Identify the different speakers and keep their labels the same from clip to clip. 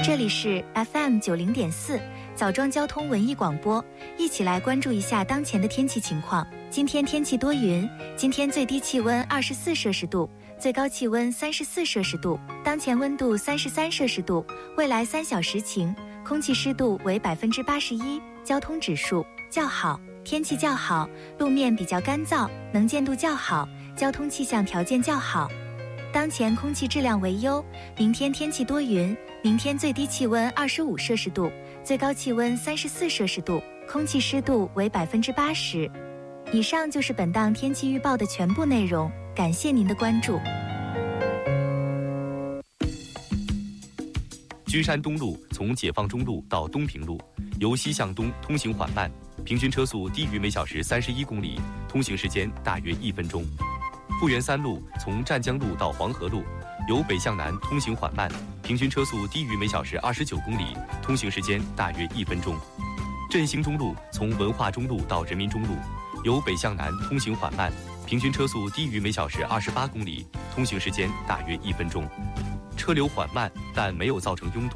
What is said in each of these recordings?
Speaker 1: 这里是 FM90.4枣庄交通文艺广播，一起来关注一下当前的天气情况。今天天气多云，今天最低气温24摄氏度，最高气温34摄氏度，当前温度33摄氏度，未来3小时晴，空气湿度为81%，交通指数较好，天气较好，路面比较干燥，能见度较好，交通气象条件较好。当前空气质量为优，明天天气多云，明天最低气温25摄氏度，最高气温34摄氏度，空气湿度为80%。以上就是本档天气预报的全部内容，感谢您的关注。
Speaker 2: 君山东路从解放中路到东平路，由西向东通行缓慢，平均车速低于每小时31公里，通行时间大约1分钟。富源三路从湛江路到黄河路，由北向南通行缓慢，平均车速低于每小时29公里，通行时间大约1分钟。振兴中路从文化中路到人民中路，由北向南通行缓慢，平均车速低于每小时28公里，通行时间大约1分钟。车流缓慢，但没有造成拥堵。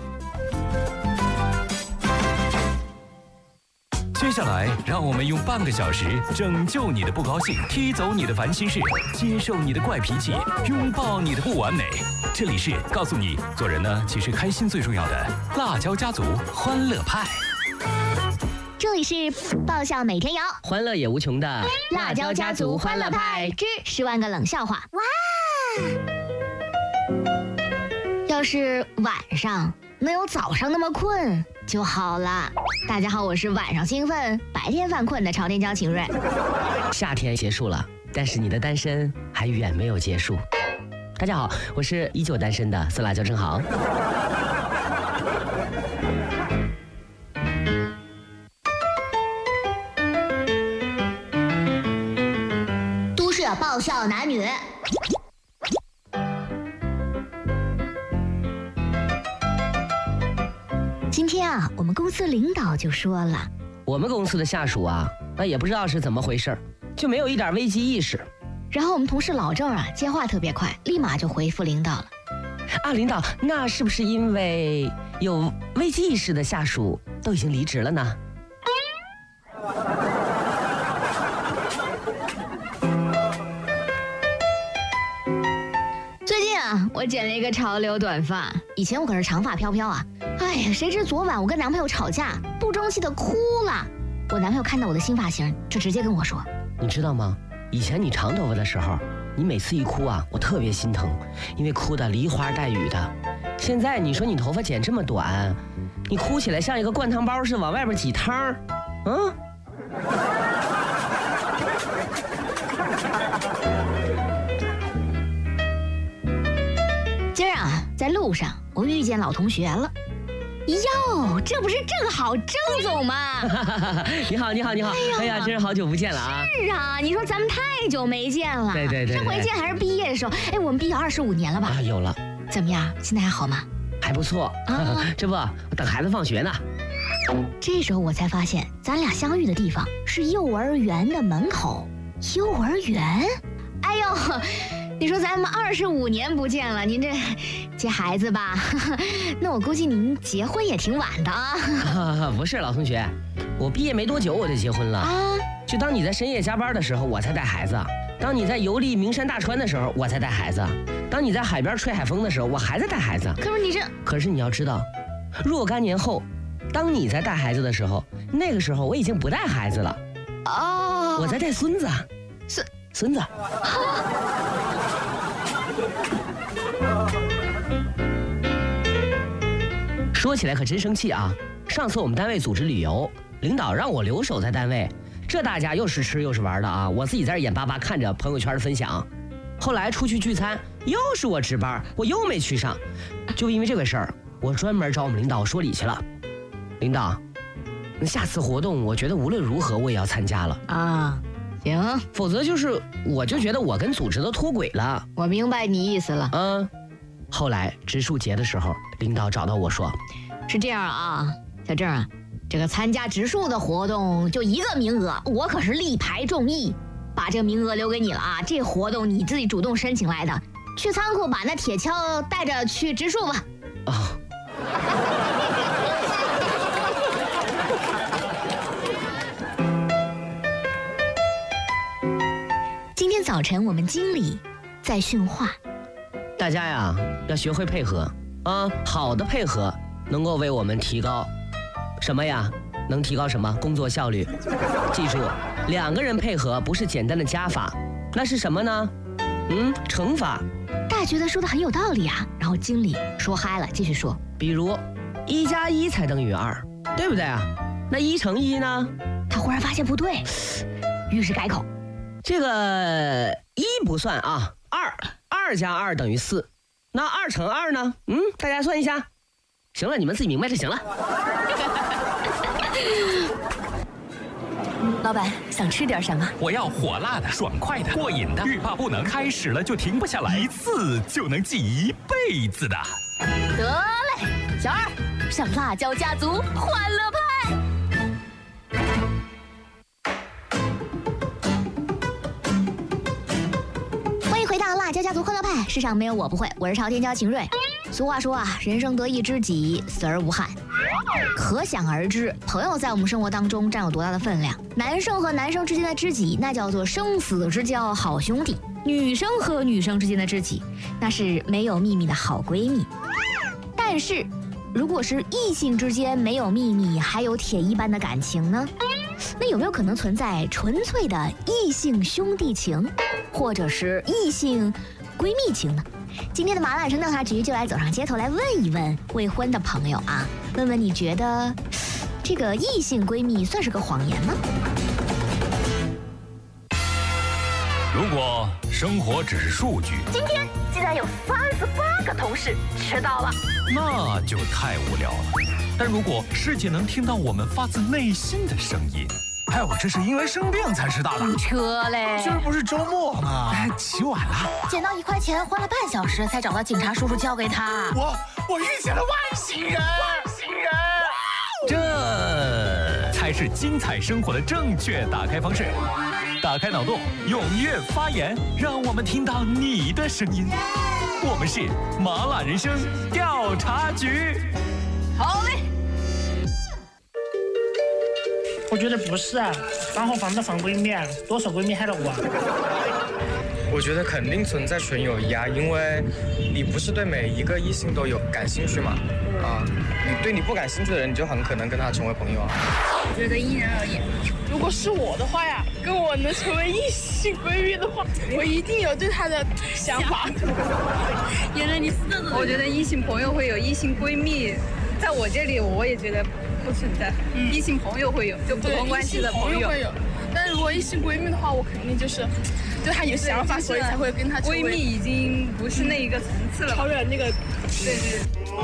Speaker 3: 接下来，让我们用半个小时拯救你的不高兴，踢走你的烦心事，接受你的怪脾气，拥抱你的不完美。这里是告诉你，做人呢，其实开心最重要的辣椒家族欢乐派。
Speaker 4: 这里是爆笑每天摇，
Speaker 5: 欢乐也无穷的
Speaker 4: 辣椒家族欢乐派之10万个冷笑话。哇！要是晚上能有早上那么困就好了。大家好，我是晚上兴奋白天犯困的朝天椒秦瑞。
Speaker 5: 夏天结束了，但是你的单身还远没有结束。大家好，我是依旧单身的色辣椒正好。
Speaker 4: 都市爆笑男女。今天啊，我们公司领导就说了，
Speaker 5: 我们公司的下属啊，那也不知道是怎么回事，就没有一点危机意识。
Speaker 4: 然后我们同事老郑啊，接话特别快，立马就回复领导了。
Speaker 5: 啊，领导，那是不是因为有危机意识的下属都已经离职了呢？
Speaker 4: 最近啊，我剪了一个潮流短发，以前我可是长发飘飘啊。哎呀，谁知昨晚我跟男朋友吵架，不争气的哭了。我男朋友看到我的新发型，就直接跟我说：“
Speaker 5: 你知道吗？以前你长头发的时候，你每次一哭啊，我特别心疼，因为哭得梨花带雨的。现在你说你头发剪这么短，你哭起来像一个灌汤包似的往外边挤汤儿，嗯。”
Speaker 4: 今儿啊，在路上我遇见老同学了。哟，这不是正好郑总吗？
Speaker 5: 你好，你好，你好！哎呀，真是好久不见了啊！
Speaker 4: 是啊，你说咱们太久没见了。
Speaker 5: 对。
Speaker 4: 上回见还是毕业的时候，哎，我们毕业25年了吧？
Speaker 5: 啊，有了。
Speaker 4: 怎么样？现在还好吗？
Speaker 5: 还不错啊。这不，我等孩子放学呢。
Speaker 4: 这时候我才发现，咱俩相遇的地方是幼儿园的门口。幼儿园？哎呦！你说咱们25年不见了，您这接孩子吧？那我估计您结婚也挺晚的啊。
Speaker 5: 不是老同学，我毕业没多久我就结婚了啊。就当你在深夜加班的时候，我才带孩子；当你在游历名山大川的时候，我才带孩子；当你在海边吹海风的时候，我还在带孩子。可是你要知道，若干年后，当你在带孩子的时候，那个时候我已经不带孩子了。哦，我在带孙子。孙子。说起来可真生气啊！上次我们单位组织旅游，领导让我留守在单位，这大家又是吃又是玩的啊！我自己在这眼巴巴看着朋友圈的分享。后来出去聚餐，又是我值班，我又没去上，就因为这个事儿，我专门找我们领导说理去了。领导，那下次活动，我觉得无论如何我也要参加了
Speaker 4: 啊。行，
Speaker 5: 否则我就觉得我跟组织都脱轨了。
Speaker 4: 我明白你意思了。
Speaker 5: 嗯。后来植树节的时候，领导找到我说：“
Speaker 4: 是这样啊，小郑啊，这个参加植树的活动就1个名额，我可是力排众议，把这个名额留给你了啊。这活动你自己主动申请来的，去仓库把那铁锹带着去植树吧。”
Speaker 5: 哦，
Speaker 4: 今天早晨我们经理在训话，
Speaker 5: 大家呀要学会配合啊，好的配合能够为我们提高什么呀？能提高什么？工作效率。记住，2个人配合不是简单的加法，那是什么呢？乘法。
Speaker 4: 大家觉得说的很有道理啊。然后经理说嗨了，继续说，
Speaker 5: 比如1加1才等于2，对不对啊？那1乘1呢？
Speaker 4: 他忽然发现不对，于是改口，
Speaker 5: 这个1不算啊，2加2等于4，那2乘2呢？大家算一下。行了，你们自己明白就行了。
Speaker 1: 老板想吃点什么？
Speaker 3: 我要火辣的、爽快的、过瘾的，欲罢不能，开始了就停不下来，一次就能记一辈子的。
Speaker 1: 得嘞，小二上辣椒家族欢乐派。
Speaker 4: 欢迎回到辣椒家族欢乐派，世上没有我不会，我是朝天椒秦瑞。俗话说啊，人生得一知己，死而无憾。可想而知，朋友在我们生活当中占有多大的分量。男生和男生之间的知己，那叫做生死之交、好兄弟；女生和女生之间的知己，那是没有秘密的好闺蜜。但是，如果是异性之间没有秘密，还有铁一般的感情呢？那有没有可能存在纯粹的异性兄弟情，或者是异性闺蜜情呢？今天的麻辣声调查局就来走上街头来问一问未婚的朋友啊，问问你觉得这个异性闺蜜算是个谎言吗？
Speaker 3: 如果生活只是数据，
Speaker 1: 今天竟然有38个同事迟到了，
Speaker 3: 那就太无聊了。但如果世界能听到我们发自内心的声音，
Speaker 6: 哎，我这是因为生病才迟到的。
Speaker 1: 车嘞，
Speaker 6: 今儿不是周末吗？
Speaker 3: 哎，起晚了。
Speaker 1: 捡到1块钱，花了半小时才找到警察叔叔交给他。
Speaker 6: 我遇见了外星人！
Speaker 3: 这才是精彩生活的正确打开方式。打开脑洞，踊跃发言，让我们听到你的声音。我们是麻辣人生调查局。
Speaker 1: 好嘞。
Speaker 7: 我觉得不是啊，防火防盗防闺蜜啊，多少闺蜜害了我啊。
Speaker 8: 我觉得肯定存在纯友谊啊，因为你不是对每一个异性都有感兴趣嘛，你对你不感兴趣的人，你就很可能跟他成为朋友啊。
Speaker 9: 我觉得因人而异。如果是我的话呀，跟我能成为异性闺蜜的话，我一定有对他的想法。
Speaker 10: 原来你是这种。我觉得异性朋友会有，异性闺蜜，在我这里我也觉得不存在。异性朋友会有，就普通关系的朋友
Speaker 9: 会有。但是如果异性闺蜜的话，我肯定就是对她有想法，所以才会跟她
Speaker 10: 闺蜜已经不是那一个层次了，
Speaker 9: 超越那个。
Speaker 10: 对。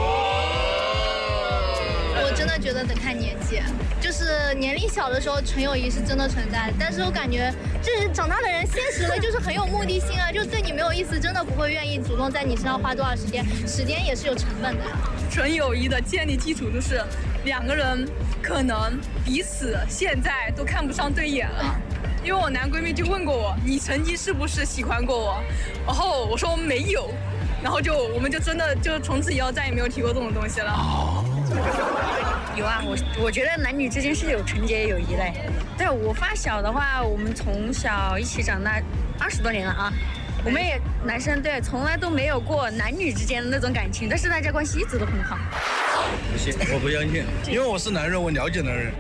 Speaker 11: 我真的觉得得看年纪，就是年龄小的时候纯友谊是真的存在，但是我感觉就是长大的人现实了，就是很有目的性啊，就对你没有意思，真的不会愿意主动在你身上花多少时间，时间也是有成本的。
Speaker 10: 纯友谊的建立基础就是2个人可能彼此现在都看不上对眼了。因为我男闺蜜就问过我，你曾经是不是喜欢过我？然后我说没有，然后我们就真的就从此以后再也没有提过这种东西了。
Speaker 12: 有啊，我觉得男女之间是有纯洁友谊的。对我发小的话，我们从小一起长大20多年了啊，我们也男生对从来都没有过男女之间的那种感情，但是大家关系一直都很好。
Speaker 6: 不行，我不相信，因为我是男人，我了解男人。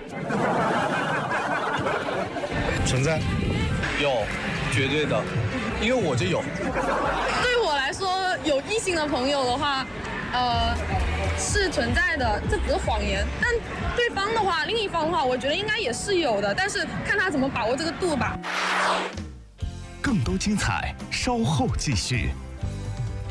Speaker 6: 存在，有，绝对的，因为我就有。
Speaker 9: 对我来说，有异性的朋友的话，是存在的，这只是谎言。但对方的话，另一方的话，我觉得应该也是有的，但是看他怎么把握这个度吧。
Speaker 3: 更多精彩，稍后继续。